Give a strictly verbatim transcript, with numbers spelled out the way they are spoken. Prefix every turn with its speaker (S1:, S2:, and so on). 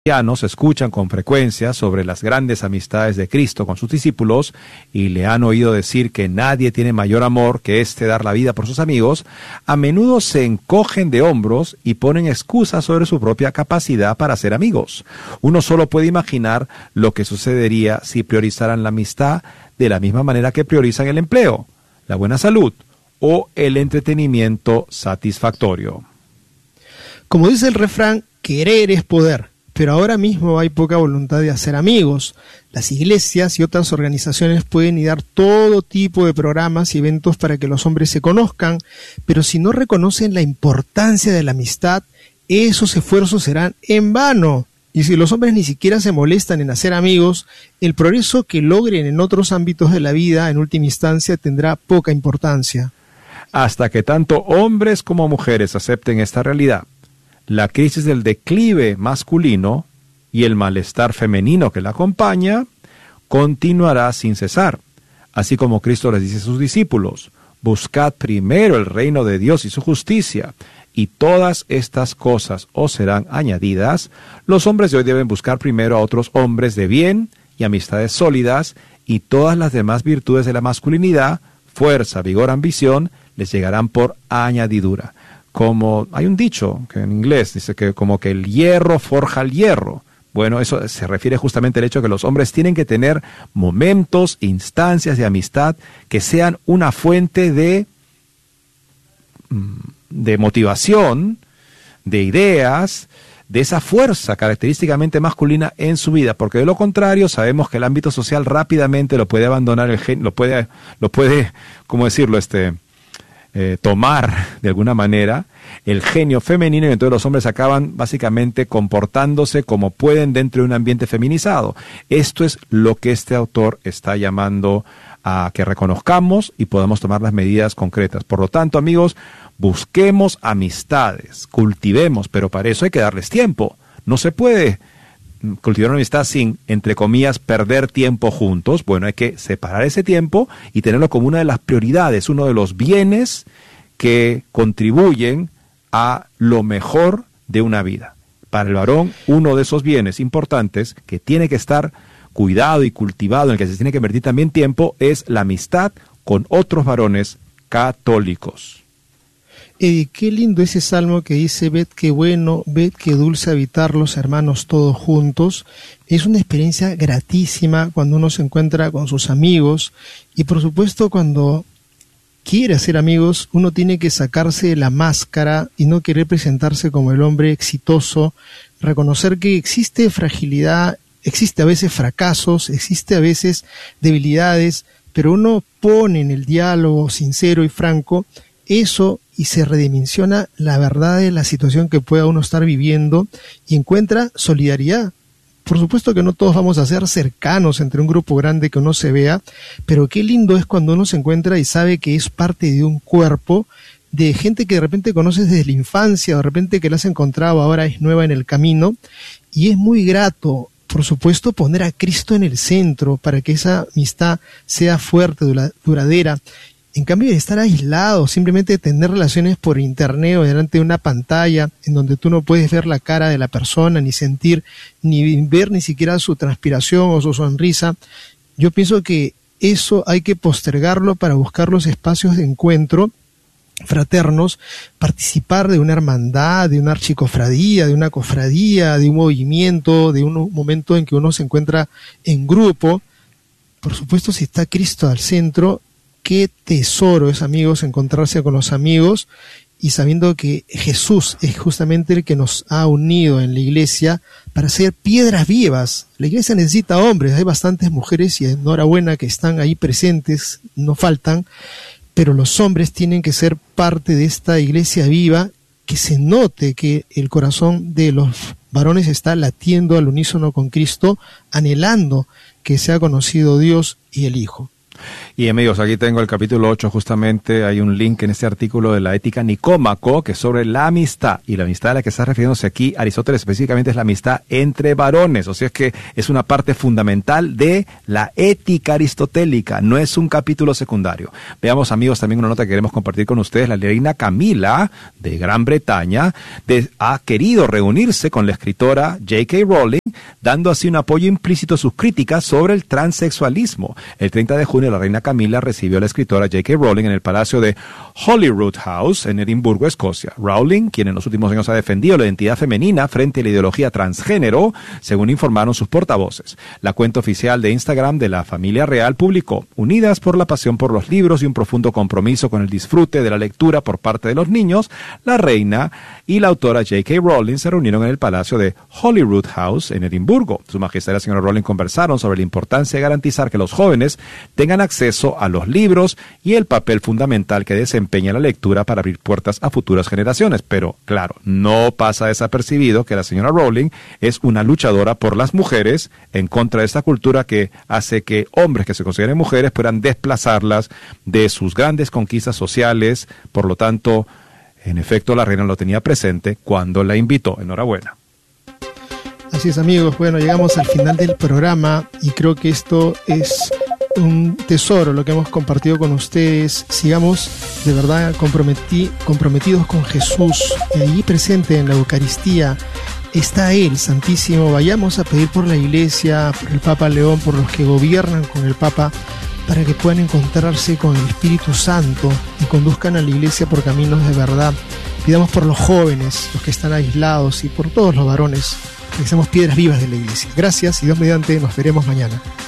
S1: cristianos escuchan con frecuencia sobre las grandes amistades de Cristo con sus discípulos y le han oído decir que nadie tiene mayor amor que este dar la vida por sus amigos, a menudo se encogen de hombros y ponen excusas sobre su propia capacidad para ser amigos. Uno solo puede imaginar lo que sucedería si priorizaran la amistad de la misma manera que priorizan el empleo, la buena salud o el entretenimiento satisfactorio.
S2: Como dice el refrán, querer es poder. Pero ahora mismo hay poca voluntad de hacer amigos. Las iglesias y otras organizaciones pueden idear todo tipo de programas y eventos para que los hombres se conozcan, pero si no reconocen la importancia de la amistad, esos esfuerzos serán en vano. Y si los hombres ni siquiera se molestan en hacer amigos, el progreso que logren en otros ámbitos de la vida, en última instancia, tendrá poca importancia.
S1: Hasta que tanto hombres como mujeres acepten esta realidad, la crisis del declive masculino y el malestar femenino que la acompaña continuará sin cesar. Así como Cristo les dice a sus discípulos, buscad primero el reino de Dios y su justicia, y todas estas cosas os serán añadidas. Los hombres de hoy deben buscar primero a otros hombres de bien y amistades sólidas, y todas las demás virtudes de la masculinidad, fuerza, vigor, ambición, les llegarán por añadidura. Como hay un dicho que en inglés dice que como que el hierro forja el hierro. Bueno, eso se refiere justamente al hecho que los hombres tienen que tener momentos, instancias de amistad que sean una fuente de, de motivación, de ideas, de esa fuerza característicamente masculina en su vida, porque de lo contrario sabemos que el ámbito social rápidamente lo puede abandonar el gen, lo puede, lo puede, ¿cómo decirlo? Este Eh, tomar de alguna manera el genio femenino, y entonces los hombres acaban básicamente comportándose como pueden dentro de un ambiente feminizado. Esto es lo que este autor está llamando a que reconozcamos y podamos tomar las medidas concretas. Por lo tanto, amigos, busquemos amistades, cultivemos, pero para eso hay que darles tiempo. No se puede cultivar una amistad sin, entre comillas, perder tiempo juntos. Bueno, hay que separar ese tiempo y tenerlo como una de las prioridades, uno de los bienes que contribuyen a lo mejor de una vida. Para el varón, uno de esos bienes importantes que tiene que estar cuidado y cultivado, en el que se tiene que invertir también tiempo, es la amistad con otros varones católicos.
S2: Eddie, qué lindo ese salmo que dice, ved qué bueno, ved qué dulce habitar los hermanos todos juntos. Es una experiencia gratísima cuando uno se encuentra con sus amigos, y por supuesto cuando quiere hacer amigos uno tiene que sacarse la máscara y no querer presentarse como el hombre exitoso, reconocer que existe fragilidad, existe a veces fracasos, existe a veces debilidades, pero uno pone en el diálogo sincero y franco eso y se redimensiona la verdad de la situación que pueda uno estar viviendo y encuentra solidaridad. Por supuesto que no todos vamos a ser cercanos entre un grupo grande que uno se vea, pero qué lindo es cuando uno se encuentra y sabe que es parte de un cuerpo de gente que de repente conoces desde la infancia, de repente que la has encontrado, ahora es nueva en el camino, y es muy grato, por supuesto, poner a Cristo en el centro para que esa amistad sea fuerte, duradera. En cambio de estar aislado, simplemente tener relaciones por internet o delante de una pantalla en donde tú no puedes ver la cara de la persona, ni sentir, ni ver ni siquiera su transpiración o su sonrisa, yo pienso que eso hay que postergarlo para buscar los espacios de encuentro fraternos, participar de una hermandad, de una archicofradía, de una cofradía, de un movimiento, de un momento en que uno se encuentra en grupo. Por supuesto, si está Cristo al centro, qué tesoro es, amigos, encontrarse con los amigos y sabiendo que Jesús es justamente el que nos ha unido en la iglesia para ser piedras vivas. La iglesia necesita hombres, hay bastantes mujeres y enhorabuena que están ahí presentes, no faltan, pero los hombres tienen que ser parte de esta iglesia viva, que se note que el corazón de los varones está latiendo al unísono con Cristo, anhelando que sea conocido Dios y el Hijo.
S1: Y amigos, aquí tengo el capítulo ocho, justamente hay un link en este artículo de la Ética Nicómaco, que es sobre la amistad. Y la amistad a la que está refiriéndose aquí Aristóteles específicamente es la amistad entre varones. O sea, es que es una parte fundamental de la ética aristotélica, no es un capítulo secundario. Veamos, amigos, también una nota que queremos compartir con ustedes. La reina Camila, de Gran Bretaña, de, ha querido reunirse con la escritora J K Rowling, dando así un apoyo implícito a sus críticas sobre el transexualismo. El treinta de junio, la reina Camila recibió a la escritora J K Rowling en el Palacio de Holyrood House, en Edimburgo, Escocia. Rowling, quien en los últimos años ha defendido la identidad femenina frente a la ideología transgénero, según informaron sus portavoces. La cuenta oficial de Instagram de la familia real publicó: unidas por la pasión por los libros y un profundo compromiso con el disfrute de la lectura por parte de los niños, la reina y la autora J K Rowling se reunieron en el Palacio de Holyrood House, en Edimburgo. Su Majestad y la señora Rowling conversaron sobre la importancia de garantizar que los jóvenes tengan acceso a los libros y el papel fundamental que desempeña la lectura para abrir puertas a futuras generaciones. Pero, claro, no pasa desapercibido que la señora Rowling es una luchadora por las mujeres en contra de esta cultura que hace que hombres que se consideren mujeres puedan desplazarlas de sus grandes conquistas sociales. Por lo tanto, en efecto, la reina lo tenía presente cuando la invitó. Enhorabuena.
S2: Así es, amigos. Bueno, llegamos al final del programa y creo que esto es un tesoro lo que hemos compartido con ustedes. Sigamos de verdad comprometi- comprometidos con Jesús, y allí presente en la Eucaristía está Él, Santísimo. Vayamos a pedir por la Iglesia, por el Papa León, por los que gobiernan con el Papa, para que puedan encontrarse con el Espíritu Santo y conduzcan a la Iglesia por caminos de verdad. Pidamos por los jóvenes, los que están aislados, y por todos los varones, que seamos piedras vivas de la Iglesia. Gracias, y Dios mediante, nos veremos mañana.